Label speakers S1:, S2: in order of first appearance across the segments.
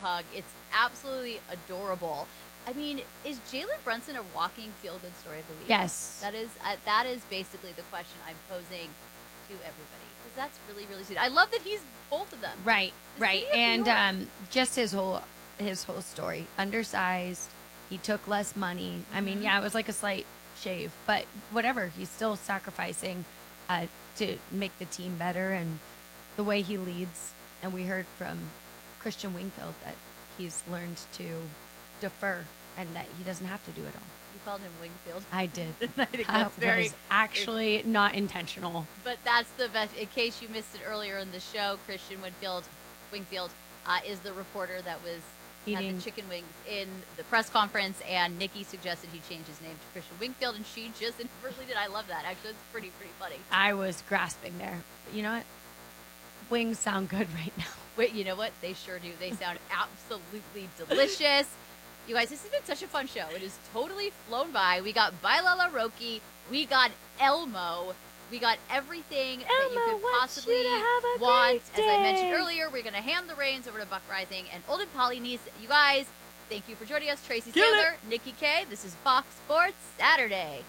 S1: hug. It's absolutely adorable. I mean, is Jalen Brunson a walking feel-good story of the week?
S2: Yes.
S1: That is basically the question I'm posing to everybody, because that's really, really sweet. I love that he's both of them.
S2: Right,
S1: This
S2: right.
S1: video is
S2: And just his whole story. Undersized. He took less money. I mean, yeah, it was like a slight shave, but whatever. He's still sacrificing to make the team better, and the way he leads. And we heard from Christian Wingfield that he's learned to defer and that he doesn't have to do it all.
S1: You called him Wingfield.
S2: I did.
S1: I think
S2: That
S1: that's very
S2: was actually not intentional.
S1: But that's the best. In case you missed it earlier in the show, Christian Wingfield is the reporter that was had
S2: Eating
S1: the chicken wings in the press conference, and Nikki suggested he change his name to Christian Wingfield, and she just inadvertently did. I love that. Actually, it's pretty funny.
S2: I was grasping there. But you know what? Wings sound good right now.
S1: Wait, you know what? They sure do. They sound absolutely delicious. You guys, this has been such a fun show. It has totally flown by. We got Bailala Roki. We got Elmo. We got everything that you could possibly want. As I mentioned earlier, we're going to hand the reins over to Buck Rising and Olden Polynice. You guys, thank you for joining us. Tracy Taylor, Nikki K. This is Fox Sports Saturday.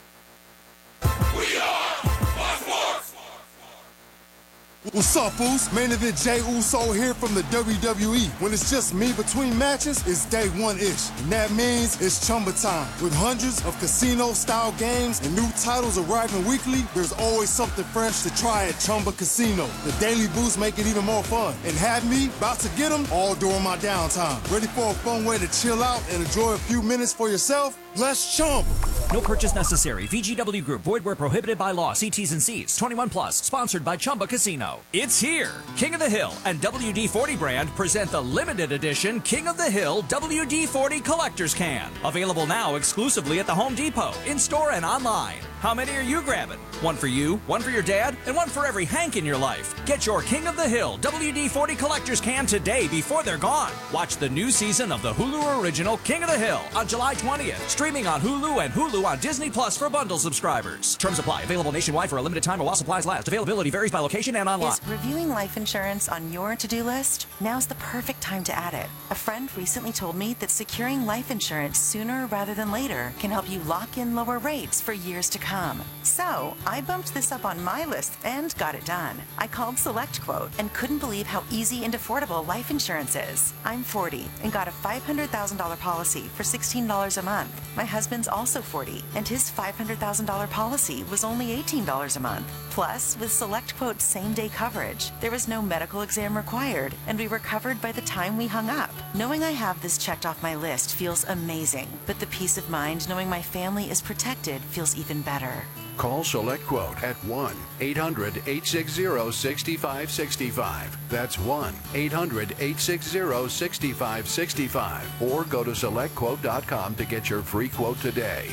S3: We are Fox Sports.
S4: What's up, Foos? Main event Jey Uso here from the WWE. When it's just me between matches, it's day one-ish. And that means it's Chumba time. With hundreds of casino-style games and new titles arriving weekly, there's always something fresh to try at Chumba Casino. The daily boosts make it even more fun. And have me about to get them all during my downtime. Ready for a fun way to chill out and enjoy a few minutes for yourself? Let's Chumba.
S5: No purchase necessary. VGW Group. Void where prohibited by law. See T's and C's. 21 plus. Sponsored by Chumba Casino. It's here. King of the Hill and WD-40 brand present the limited edition King of the Hill WD-40 Collector's Can. Available now exclusively at the Home Depot, in-store and online. How many are you grabbing? One for you, one for your dad, and one for every Hank in your life. Get your King of the Hill WD-40 Collector's Can today before they're gone. Watch the new season of the Hulu original King of the Hill on July 20th. Streaming on Hulu and Hulu on Disney Plus for bundle subscribers. Terms apply. Available nationwide for a limited time or while supplies last. Availability varies by location and online.
S6: Is reviewing life insurance on your to-do list? Now's the perfect time to add it. A friend recently told me that securing life insurance sooner rather than later can help you lock in lower rates for years to come. So I bumped this up on my list and got it done. I called SelectQuote and couldn't believe how easy and affordable life insurance is. I'm 40 and got a $500,000 policy for $16 a month. My husband's also 40 and his $500,000 policy was only $18 a month. Plus, with SelectQuote's same-day coverage, there was no medical exam required, and we were covered by the time we hung up. Knowing I have this checked off my list feels amazing, but the peace of mind knowing my family is protected feels even better.
S3: Call SelectQuote at 1-800-860-6565. That's 1-800-860-6565. Or go to SelectQuote.com to get your free quote today.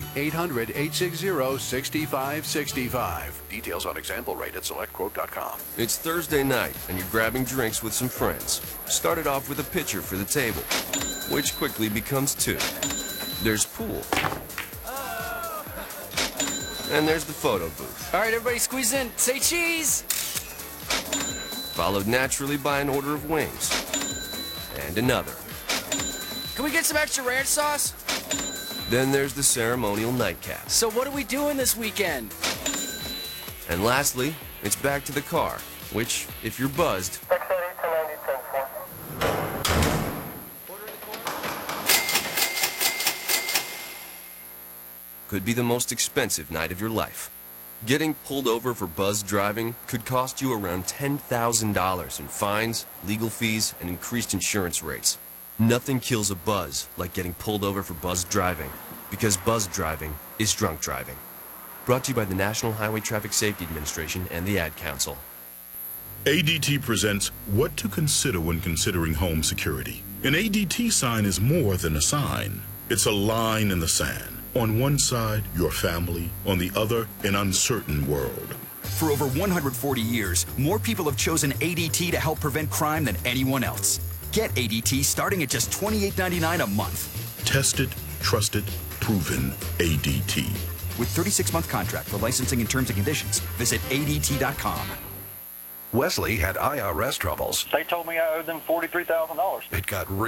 S3: 1-800-860-6565. Details on example rate at SelectQuote.com.
S7: It's Thursday night, and you're grabbing drinks with some friends. Started off with a pitcher for the table, which quickly becomes two. There's pool. And there's the photo booth.
S8: All right, everybody squeeze in. Say cheese!
S7: Followed naturally by an order of wings. And another.
S8: Can we get some extra ranch sauce?
S7: Then there's the ceremonial nightcap.
S8: So what are we doing this weekend?
S7: And lastly, it's back to the car, which, if you're buzzed, could be the most expensive night of your life. Getting pulled over for buzz driving could cost you around $10,000 in fines, legal fees, and increased insurance rates. Nothing kills a buzz like getting pulled over for buzz driving, because buzz driving is drunk driving. Brought to you by the National Highway Traffic Safety Administration and the Ad Council.
S9: ADT presents What to Consider When Considering Home Security. An ADT sign is more than a sign. It's a line in the sand. On one side, your family. On the other, an uncertain world.
S10: For over 140 years, more people have chosen ADT to help prevent crime than anyone else. Get ADT starting at just $28.99 a month.
S9: Tested, trusted, proven ADT.
S10: With 36-month contract for licensing and terms and conditions, visit ADT.com.
S3: Wesley had IRS troubles.
S11: They told me I owed them $43,000.
S3: It got